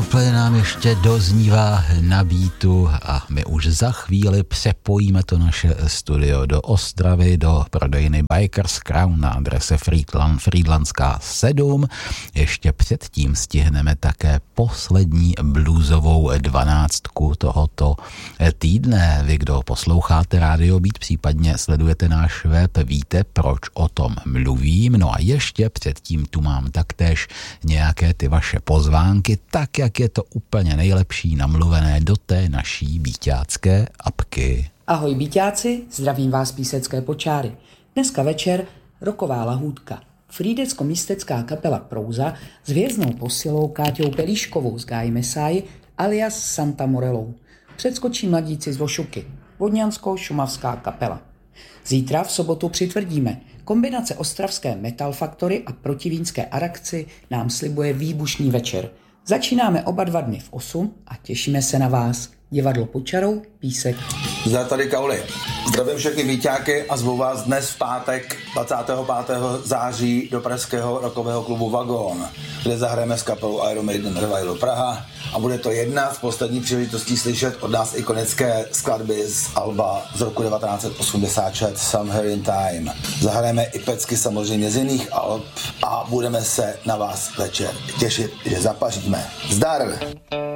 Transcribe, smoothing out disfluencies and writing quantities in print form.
Úplně nám ještě doznívá na beatu a my už za chvíli přepojíme to naše studio do Ostravy, do prodejny Bikers Crown na adrese Frýdlanská 7. Ještě předtím stihneme také poslední bluesovou 12 tohoto týdne. Vy, kdo posloucháte Radio Beat, případně sledujete náš web, víte, proč o tom mluvím. No a ještě předtím tu mám taktéž nějaké ty vaše pozvánky, tak jak je to úplně nejlepší namluvené do té naší bíťácké apky. Ahoj bíťáci, zdravím vás Písecké Počáry. Dneska večer roková lahůdka. Frýdecko-místecká kapela Prouza s hvězdnou posilou Káťou Pelíškovou z Guy Messiah alias Santa Morelou. Předskočí mladíci z Vošuky, vodňansko-šumavská kapela. Zítra v sobotu přitvrdíme. Kombinace ostravské Metal Factory a protivínské Arakci nám slibuje výbušný večer. Začínáme oba 2 dny v 8 a těšíme se na vás. Divadlo pod čarou, Písek. Zdar tady Kauli. Zdravím všechny víťáky a zvu vás dnes v pátek 25. září do pražského rockového klubu Vagon, kde zahrajeme s kapelou Iron Maiden Revival Praha a bude to jedna z posledních příležitostí slyšet od nás ikonické skladby z alba z roku 1986 Somewhere in Time. Zahrajeme i pecky samozřejmě z jiných alb a budeme se na vás večer těšit, že zapaříme. Zdar!